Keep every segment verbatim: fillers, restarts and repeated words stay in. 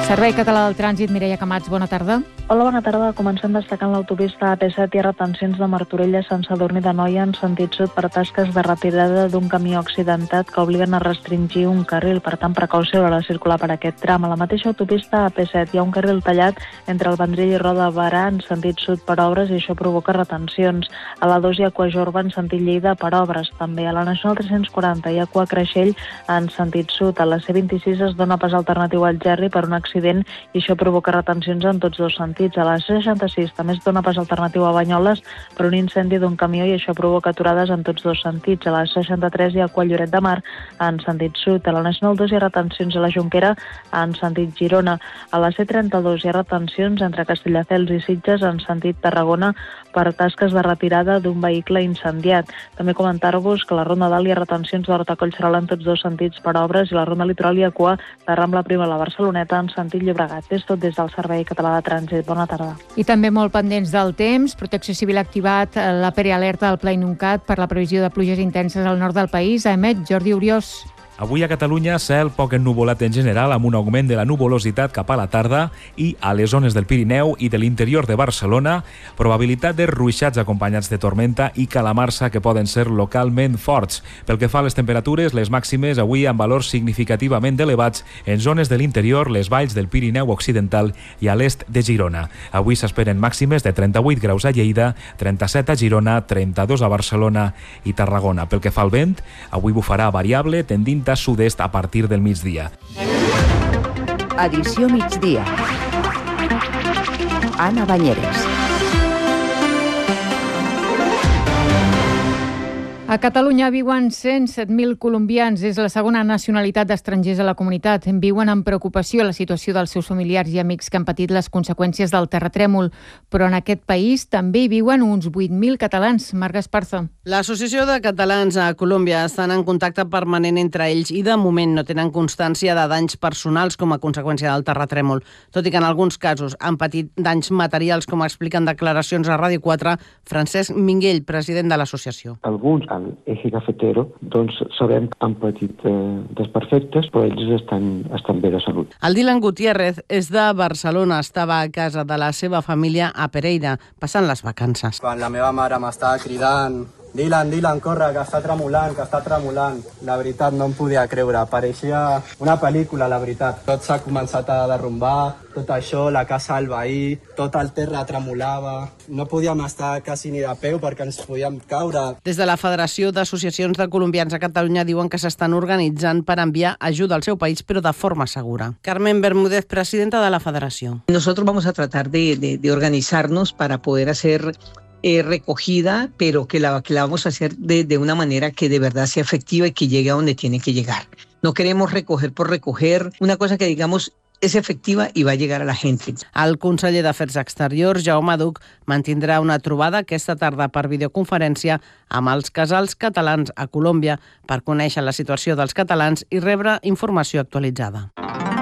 Servei Català del Trànsit, Mireia Camats, bona tarda. Hola, bona tarda. Comencem destacant l'autopista A P set i retencions de Martorell a Sant Sadurní d'Anoia en sentit sud per tasques de retirada d'un camió accidentat que obliguen a restringir un carril. Per tant, precaució a l'hora de circular per aquest tram. A la mateixa autopista A P set hi ha un carril tallat entre el Vendrell i Roda de Barà en sentit sud per obres i això provoca retencions. A la dos hi ha Aquajorba en sentit Lleida per obres. També a la Nacional tres-cents quaranta hi ha Cua Creixell en sentit sud. A la C vint-i-sis es dona pas alternatiu al Gerri per un accident i això provoca retencions en tots dos sentits. A la C seixanta-sis també es dona pas alternatiu a Banyoles per un incendi d'un camió i això provoca aturades en tots dos sentits. A la seixanta-tres hi ha Cua Lloret de Mar en sentit sud. A la Nacional dos hi ha retencions a la Jonquera en sentit Girona. A la C trenta-dos hi ha retencions entre Castelldefels i Sitges en sentit Tarragona per tasques de retirada d'un vehicle incendiat. També comentar-vos que a la Ronda Dalt hi ha retencions d'Horta-Collserola en tots dos sentits per obres i a la Ronda Litoral hi ha cua de Rambla Prima a la Barceloneta en sentit Llobregat. És tot des del Servei Català de Trànsit. Bona tarda. I també molt pendents del temps. Protecció Civil ha activat la prealerta del Pla Inuncat per la previsió de pluges intenses al nord del país. A emet Jordi Oriós. Avui a Catalunya, cel poc ennuvolat en general, amb un augment de la nuvolositat cap a la tarda i a les zones del Pirineu i de l'interior de Barcelona, probabilitat de ruixats acompanyats de tormenta i calamarsa que poden ser localment forts. Pel que fa a les temperatures, les màximes avui amb valors significativament elevats en zones de l'interior, les valls del Pirineu Occidental i a l'est de Girona. Avui s'esperen màximes de trenta-vuit graus a Lleida, trenta-set a Girona, trenta-dos a Barcelona i Tarragona. Pel que fa al vent, avui bufarà variable, tendint a sud-est a partir del migdia. Edició migdia. Anna Banyeres. A Catalunya viuen cent set mil colombians. És la segona nacionalitat d'estrangers a la comunitat. Viuen amb preocupació la situació dels seus familiars i amics que han patit les conseqüències del terratrèmol. Però en aquest país també hi viuen uns vuit mil catalans. Marga Esparza. L'Associació de Catalans a Colòmbia estan en contacte permanent entre ells i de moment no tenen constància de danys personals com a conseqüència del terratrèmol, tot i que en alguns casos han patit danys materials, com expliquen declaracions a Ràdio quatre Francesc Minguell, president de l'associació. Alguns al eje cafetero, doncs sabem que han patit eh, desperfectes, però ells estan, estan bé de salut. El Dylan Gutiérrez és de Barcelona, estava a casa de la seva família a Pereira, passant les vacances. Quan la meva mare m'estava cridant Dylan, Dylan, corre, que està tremolant, que està tremolant. La veritat, no em podia creure. Pareixia una pel·lícula, la veritat. Tot s'ha començat a derrumbar, tot això, la casa al veí, tot el terra tremolava. No podíem estar quasi ni de peu perquè ens podíem caure. Des de la Federació d'Associacions de Colombians a Catalunya diuen que s'estan organitzant per enviar ajuda al seu país, però de forma segura. Carmen Bermúdez, presidenta de la Federació. Nosotros vamos a tratar de, de, de organizarnos para poder hacer Eh, recogida, pero que la, que la vamos a hacer de, de una manera que de verdad sea efectiva y que llegue a donde tiene que llegar. No queremos recoger por recoger, una cosa que digamos és efectiva i va llegar a la gente. El conseller d'Afers Exteriors, Jaume Duch, mantindrà una trobada aquesta tarda per videoconferència amb els casals catalans a Colòmbia per conèixer la situació dels catalans i rebre informació actualitzada.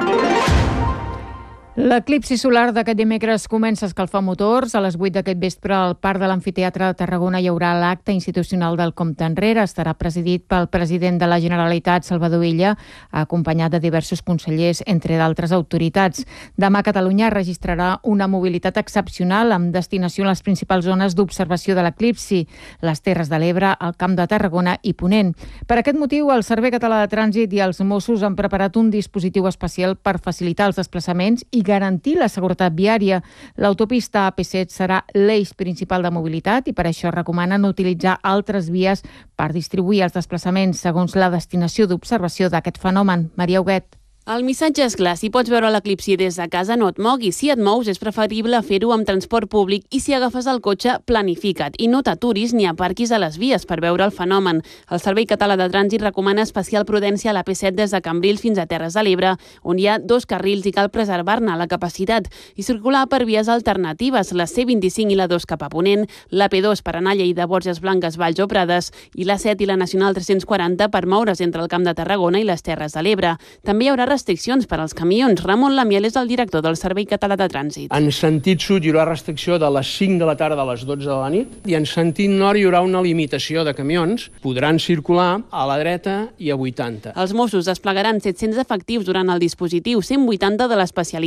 L'eclipsi solar d'aquest dimecres comença a escalfar motors. A les vuit d'aquest vespre al Parc de l'Amfiteatre de Tarragona hi haurà l'acte institucional del Compte Enrere. Estarà presidit pel president de la Generalitat, Salvador Illa, acompanyat de diversos consellers, entre d'altres autoritats. Demà Catalunya registrarà una mobilitat excepcional amb destinació a les principals zones d'observació de l'eclipsi, les Terres de l'Ebre, el Camp de Tarragona i Ponent. Per aquest motiu, el Servei Català de Trànsit i els Mossos han preparat un dispositiu especial per facilitar els desplaçaments i garantir la seguretat viària. L'autopista A P set serà l'eix principal de mobilitat i per això recomanen utilitzar altres vies per distribuir els desplaçaments segons la destinació d'observació d'aquest fenomen. Maria Huguet. El missatge és clar, si pots veure l'eclipsi des de casa no et moguis, si et mous és preferible fer-ho amb transport públic i si agafes el cotxe planifica't i no t'aturis ni aparquis a les vies per veure el fenomen. El Servei Català de Trànsit recomana especial prudència a l'A P set des de Cambrils fins a Terres de l'Ebre, on hi ha dos carrils i cal preservar-ne la capacitat i circular per vies alternatives, la C vint-i-cinc i la dos cap a Ponent, la P dos per anar a Lleida, Borges Blanques, Valls o Prades i la set i la Nacional tres-cents quaranta per moure's entre el Camp de Tarragona i les Terres de l'Ebre. També hi haurà restriccions per als camions. Ramon Lamiel és el director del Servei Català de Trànsit. En sentit sud hi haurà restricció de les cinc de la tarda a les dotze de la nit i en sentit nord hi haurà una limitació de camions. Podran circular a la dreta i a vuitanta. Els Mossos desplegaran set-cents efectius durant el dispositiu, cent vuitanta de l'especialitat